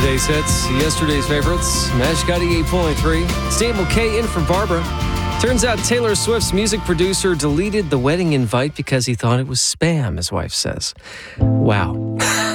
Today's hits, yesterday's favorites. Magic 88.3. Stable K in for Barbara. Turns out Taylor Swift's music producer deleted the wedding invite because he thought it was spam, his wife says. Wow.